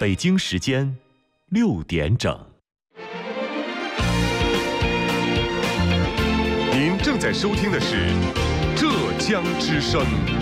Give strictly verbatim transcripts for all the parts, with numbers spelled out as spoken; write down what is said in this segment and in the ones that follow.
北京时间六点整。 您正在收听的是浙江之声。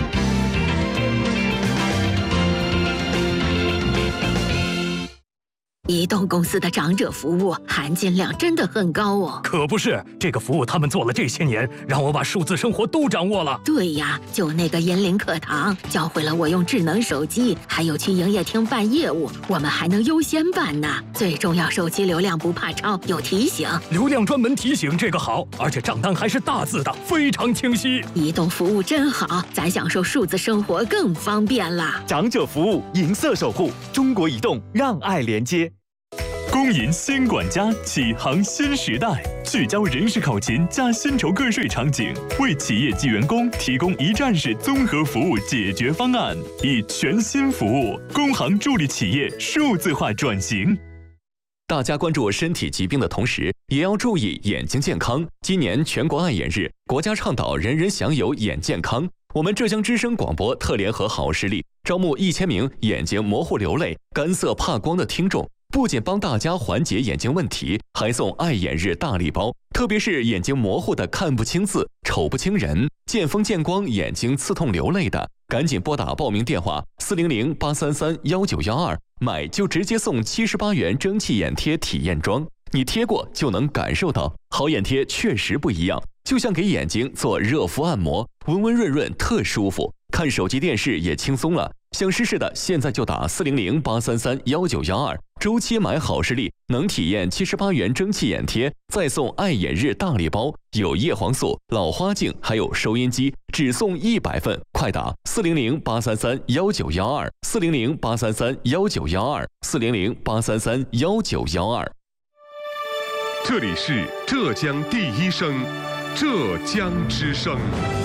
移动公司的长者服务含金量真的很高哦。 可不是，这个服务他们做了这些年，让我把数字生活都掌握了。 对呀，就那个银林课堂，教会了我用智能手机，还有去营业厅办业务，我们还能优先办呢。最重要，手机流量不怕超，有提醒。 流量专门提醒，这个好，而且账单还是大字的，非常清晰。 移动服务真好，咱享受数字生活更方便啦。 长者服务，银色守护，中国移动让爱连接。 工银新管家启航新时代，聚焦人事考勤加薪酬个税场景，为企业及员工提供一站式综合服务解决方案，以全新服务工行助力企业数字化转型。 大家关注身体疾病的同时，也要注意眼睛健康。今年全国爱眼日，国家倡导人人享有眼健康。我们浙江之声广播特联合好视力招募一千名眼睛模糊流泪、干涩怕光的听众。不仅帮大家缓解眼睛问题，还送爱眼日大礼包。特别是眼睛模糊的、看不清字、瞅不清人、见风见光眼睛刺痛流泪的，赶紧拨打报名电话四零零八三三幺九幺二，买就直接送七十八元蒸汽眼贴体验装。你贴过就能感受到，好眼贴确实不一样，就像给眼睛做热敷按摩，温温润润特舒服。看手机电视也轻松了，想试试的现在就打四零零八三三幺九幺二，周期买好视力能体验七十八元蒸汽眼贴，再送爱眼日大礼包，有叶黄素、老花镜，还有收音机，只送一百份，快打四零零八三三幺九幺二，四零零八三三幺九幺二，四零零八三三幺九幺二。 这里是浙江第一声，浙江之声。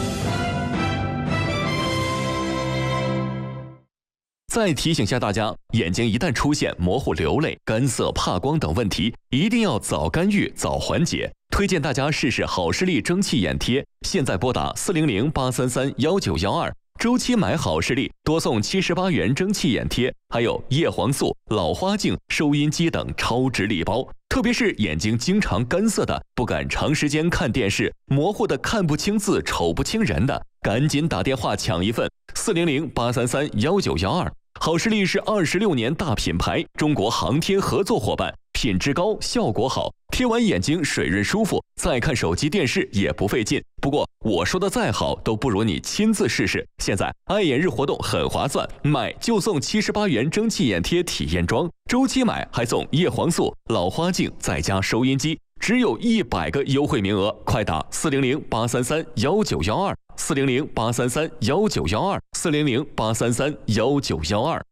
再提醒下大家，眼睛一旦出现模糊、流泪、干涩、怕光等问题，一定要早干预、早缓解。推荐大家试试好视力蒸汽眼贴，现在拨打四零零八三三幺九幺二，周期买好视力多送七十八元蒸汽眼贴，还有叶黄素、老花镜、收音机等超值礼包。特别是眼睛经常干涩的，不敢长时间看电视，模糊的看不清字、瞅不清人的，赶紧打电话抢一份四零零八三三幺九幺二。好视力是二十六年大品牌，中国航天合作伙伴，品质高，效果好，贴完眼睛水润舒服，再看手机电视也不费劲。不过我说的再好都不如你亲自试试。现在爱眼日活动很划算，买就送七十八元蒸汽眼贴体验装，周期买还送叶黄素、老花镜再加收音机，只有一百个优惠名额，快打四零零八三三幺九幺二，四零零八三三幺九幺二，四零零八三三幺九幺二。